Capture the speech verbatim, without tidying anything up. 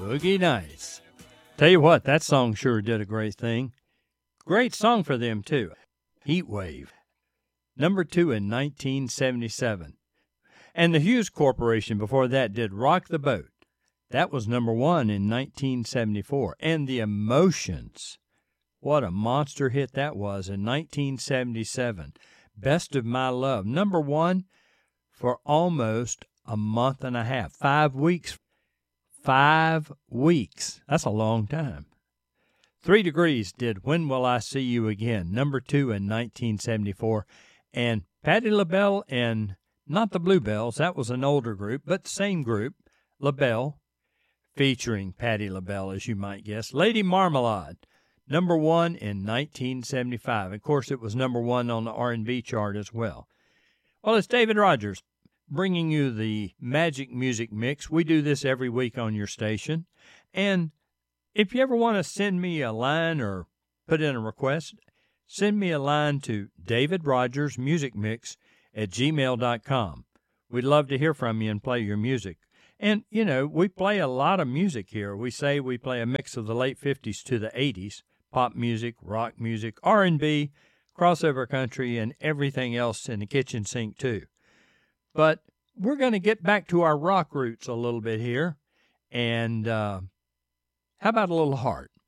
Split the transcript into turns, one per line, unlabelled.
Boogie Nights. Tell you what, that song sure did a great thing. Great song for them, too. Heat Wave. Number two in nineteen seventy-seven. And the Hughes Corporation before that did Rock the Boat. That was number one in nineteen seventy-four. And The Emotions. What a monster hit that was in nineteen seventy-seven. Best of My Love. Number one for almost a month and a half. Five weeks. Five weeks. That's a long time. Three Degrees did When Will I See You Again, number two in nineteen seventy-four. And Patti LaBelle and not the Bluebells, that was an older group, but same group, LaBelle, featuring Patti LaBelle, as you might guess. Lady Marmalade, number one in nineteen seventy-five. Of course, it was number one on the R and B chart as well. Well, it's David Rogers bringing you the Magic Music Mix. We do this every week on your station. And if you ever want to send me a line or put in a request, send me a line to David Rogers Music Mix at gmail dot com. We'd love to hear from you and play your music. And, you know, we play a lot of music here. We say we play a mix of the late fifties to the eighties, pop music, rock music, R and B, crossover country, and everything else in the kitchen sink, too. But we're going to get back to our rock roots a little bit here. And uh, how about a little heart?